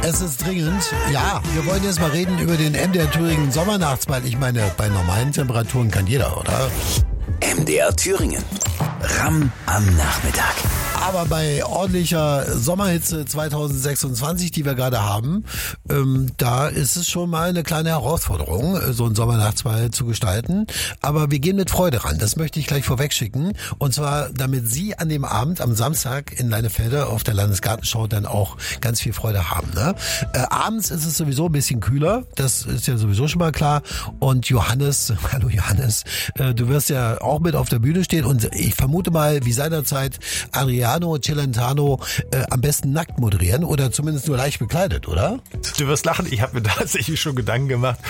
Es ist dringend. Ja, wir wollen jetzt mal reden über den MDR Thüringen Sommernachtsball. Ich meine, bei normalen Temperaturen kann jeder, oder? MDR Thüringen. Ramm am Nachmittag. Aber bei ordentlicher Sommerhitze 2026, die wir gerade haben, da ist es schon mal eine kleine Herausforderung, so einen Sommernachtsball zu gestalten. Aber wir gehen mit Freude ran. Das möchte ich gleich vorweg schicken. Und zwar, damit Sie an dem Abend, am Samstag in Leinefelde auf der Landesgartenschau dann auch ganz viel Freude haben. Ne? Abends ist es sowieso ein bisschen kühler. Das ist ja sowieso schon mal klar. Und Johannes, hallo Johannes, du wirst ja auch mit auf der Bühne stehen. Und ich vermute mal, wie seinerzeit Adriano Celentano am besten nackt moderieren oder zumindest nur leicht bekleidet, oder? Du wirst lachen, ich habe mir tatsächlich schon Gedanken gemacht,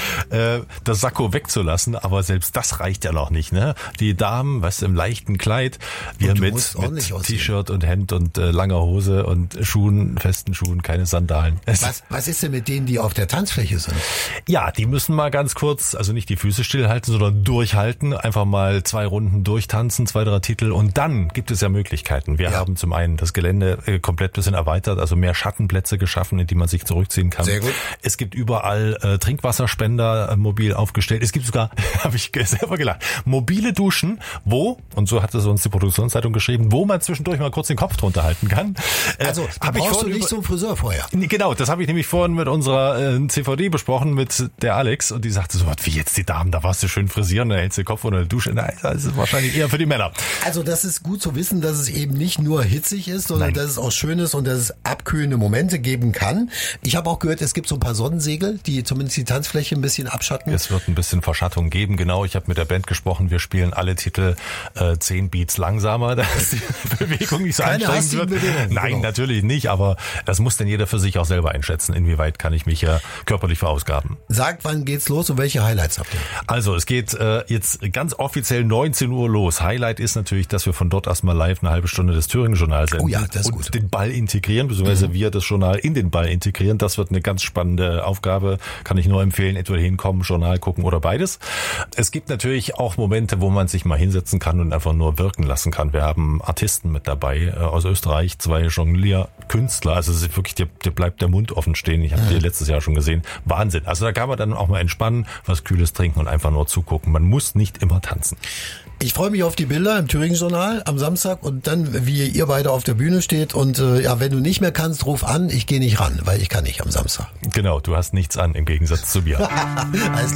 das Sakko wegzulassen, aber selbst das reicht ja noch nicht. Ne? Die Damen, weißt du, im leichten Kleid, wir mit T-Shirt und Hemd und langer Hose und Schuhen, festen Schuhen, keine Sandalen. Was ist denn mit denen, die auf der Tanzfläche sind? Ja, die müssen mal ganz kurz, also nicht die Füße stillhalten, sondern durchhalten, einfach mal 2 Runden durchtanzen, 2, 3 Titel und dann gibt es ja Möglichkeiten. Wir haben zum einen das Gelände komplett bisschen erweitert, also mehr Schattenplätze geschaffen, in die man sich zurückziehen kann. Sehr gut. Es gibt überall Trinkwasserspender mobil aufgestellt. Es gibt sogar, habe ich selber gelacht, mobile Duschen, wo, und so hat es uns die Produktionszeitung geschrieben, wo man zwischendurch mal kurz den Kopf drunter halten kann. Also brauchst du nicht so einen Friseur vorher. Genau, das habe ich nämlich vorhin mit unserer CVD besprochen, mit der Alex, und die sagte so, wie jetzt die Damen, da warst du schön frisieren, da hältst du den Kopf unter der Dusche. Nein, das ist wahrscheinlich eher für die Männer. Also das ist gut zu wissen, dass es eben nicht nur hitzig ist, sondern dass es auch schön ist und dass es abkühlende Momente geben kann. Ich habe auch gehört, es gibt so ein paar Sonnensegel, die zumindest die Tanzfläche ein bisschen abschatten. Es wird ein bisschen Verschattung geben, genau. Ich habe mit der Band gesprochen, wir spielen alle Titel 10 Beats langsamer, dass die Bewegung nicht so anstrengend wird. Nein, genau. Natürlich nicht, aber das muss denn jeder für sich auch selber einschätzen, inwieweit kann ich mich ja körperlich verausgaben. Sagt, wann geht's los und welche Highlights habt ihr? Also es geht jetzt ganz offiziell 19 Uhr los. Highlight ist natürlich, dass wir von dort erstmal live eine halbe Stunde des Thüringen-Journal senden. Oh ja, das ist und gut. Den Ball integrieren, beziehungsweise wir das Journal in den Ball integrieren. Das wird eine ganz spannende Aufgabe. Kann ich nur empfehlen, entweder hinkommen, Journal gucken oder beides. Es gibt natürlich auch Momente, wo man sich mal hinsetzen kann und einfach nur wirken lassen kann. Wir haben Artisten mit dabei aus Österreich, 2 Jonglierkünstler. Also es ist wirklich, dir bleibt der Mund offen stehen. Ich habe die letztes Jahr schon gesehen. Wahnsinn. Also da kann man dann auch mal entspannen, was Kühles trinken und einfach nur zugucken. Man muss nicht immer tanzen. Ich freue mich auf die Bilder im Thüringen-Journal am Samstag und dann, wie ihr beide auf der Bühne steht. Und wenn du nicht mehr kannst, ruf an. Ich gehe nicht ran, weil ich kann nicht am Samstag. Genau, du hast nichts an im Gegensatz zu mir. Alles klar.